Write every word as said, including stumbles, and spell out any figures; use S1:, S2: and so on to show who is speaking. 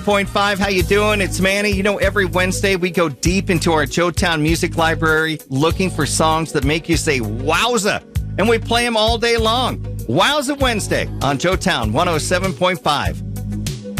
S1: Point five, how you doing? It's Manny. You know, every Wednesday we go deep into our Joetown Music Library looking for songs that make you say, wowza, and we play them all day long. Wowza Wednesday on Joetown one oh seven point five.